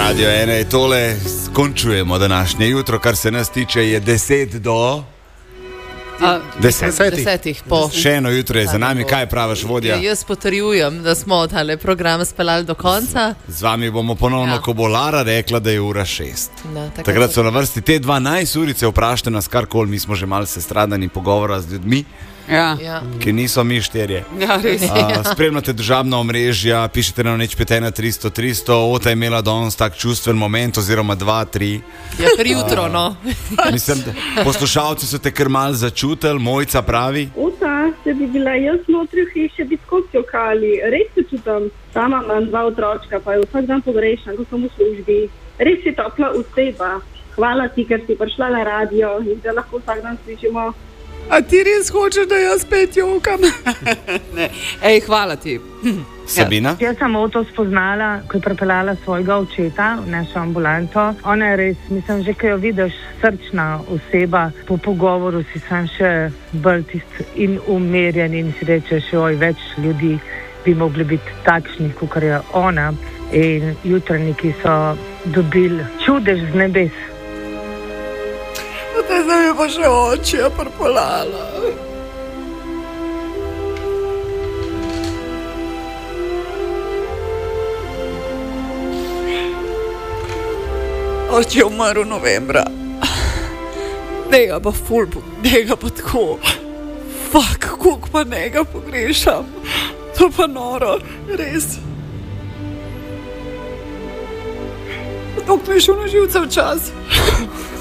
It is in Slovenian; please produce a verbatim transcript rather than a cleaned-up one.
Radio ena je tole, končujemo današnje jutro, kar se nas tiče je deset do... A, Deset. desetih po. Še eno jutro je za nami, kaj praviš, vodja? Ja, jaz potrjujem, da smo tale program speljali do konca. Z, z vami bomo ponovno, Ja. ko bo Lara rekla, da je ura šest. No, takrat Takrat so na vrsti te dvanajst urice, vprašajte nas karkoli, mi smo že malo sestradani pogovora z ljudmi, Ja, Ja. ki niso mi štirje. ja res. Uh, spremljate državna omrežja, pišete nam nič pet ena tristo tristo, Ota je imela danes tak čustven moment, oziroma dva, tri. Ja, kar jutro, no. Mislim, da poslušalci so te kar mal začutili, Mojca pravi. Ota, če bi bila jaz notri v hiši, bi skozi jokali. Res se čutim. Sama imam dva otročka, pa je vsak dan pogrešam, ko sem v službi. Res je topla oseba. Hvala ti, ker si prišla na radio in da lahko vsak dan slišimo. A ti res hočeš, da jaz spet jokam? Ne. Ej, hvala ti. Sabina? Jaz sem Oto spoznala, ko je prepeljala svojega očeta v našo ambulanto. Ona je res, mislim, že ko jo vidiš, srčna oseba. Po pogovoru si sam še bolj tist in umerjen in si rečeš, oj, več ljudi bi mogli biti takšni, kot je ona. In jutranjiki so dobili čudež z nebes. Zdaj sem jo pa še očija prpolala. Oče je umrl novembra. Njega pa ful, njega pa tako. Fak, koliko pa njega pogrešam. To pa noro, res. Dok mi je šel na živce včas.